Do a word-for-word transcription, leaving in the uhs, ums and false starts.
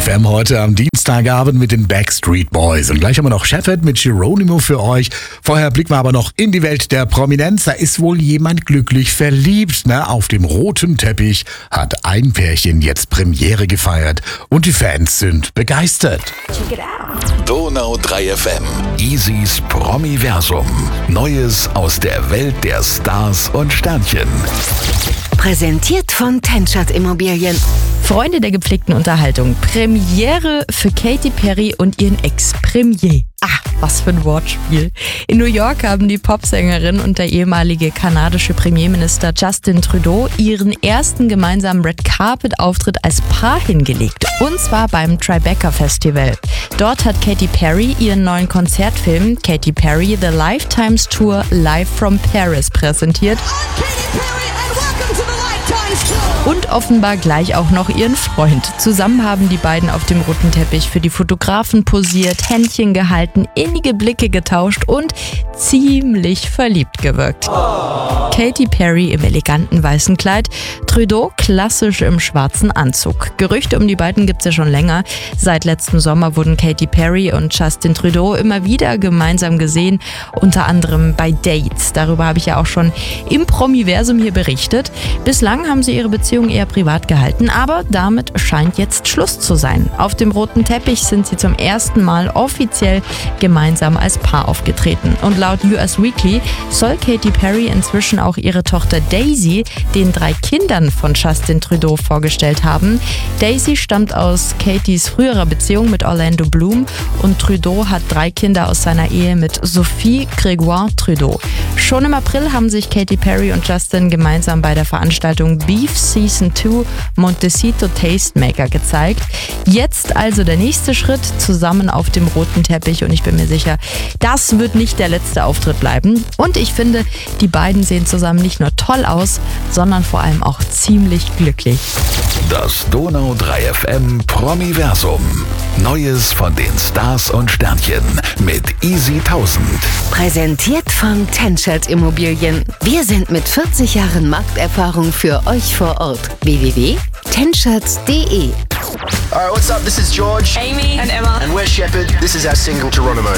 F M heute am Dienstagabend mit den Backstreet Boys. Und gleich haben wir noch Shepherd mit Geronimo für euch. Vorher blicken wir aber noch in die Welt der Prominenz. Da ist wohl jemand glücklich verliebt. Ne? Auf dem roten Teppich hat ein Pärchen jetzt Premiere gefeiert. Und die Fans sind begeistert. Check it out. Donau drei F M. Easys Promiversum. Neues aus der Welt der Stars und Sternchen. Präsentiert von Tenschert Immobilien. Freunde der gepflegten Unterhaltung. Premiere für Katy Perry und ihren Ex-Premier. Ah, was für ein Wortspiel. In New York haben die Popsängerin und der ehemalige kanadische Premierminister Justin Trudeau ihren ersten gemeinsamen Red Carpet-Auftritt als Paar hingelegt. Und zwar beim Tribeca Festival. Dort hat Katy Perry ihren neuen Konzertfilm Katy Perry The Lifetimes Tour Live from Paris präsentiert. Und offenbar gleich auch noch ihren Freund. Zusammen haben die beiden auf dem roten Teppich für die Fotografen posiert, Händchen gehalten, innige Blicke getauscht und ziemlich verliebt gewirkt. Oh. Katy Perry im eleganten weißen Kleid, Trudeau klassisch im schwarzen Anzug. Gerüchte um die beiden gibt's ja schon länger. Seit letztem Sommer wurden Katy Perry und Justin Trudeau immer wieder gemeinsam gesehen, unter anderem bei Dates. Darüber habe ich ja auch schon im Promiversum hier berichtet. Bislang haben sie ihre Beziehung eher privat gehalten, aber damit scheint jetzt Schluss zu sein. Auf dem roten Teppich sind sie zum ersten Mal offiziell gemeinsam als Paar aufgetreten. Und laut U S Weekly soll Katy Perry inzwischen auch ihre Tochter Daisy den drei Kindern von Justin Trudeau vorgestellt haben. Daisy stammt aus Katys früherer Beziehung mit Orlando Bloom und Trudeau hat drei Kinder aus seiner Ehe mit Sophie Grégoire Trudeau. Schon im April haben sich Katy Perry und Justin gemeinsam bei der Veranstaltung Beef Season zwei Montecito Tastemaker gezeigt. Jetzt also der nächste Schritt, zusammen auf dem roten Teppich, und ich bin mir sicher, das wird nicht der letzte Auftritt bleiben. Und ich finde, die beiden sehen zusammen nicht nur toll aus, sondern vor allem auch ziemlich glücklich. Das Donau drei F M Promiversum. Neues von den Stars und Sternchen mit Easy tausend. Präsentiert von Tenschert Immobilien. Wir sind mit vierzig Jahren Markterfahrung für euch vor Ort. w w w punkt tenschert punkt d e. Alright, what's up? This is George, Amy, and Emma. and we're Shepherd. This is our single Geronimo.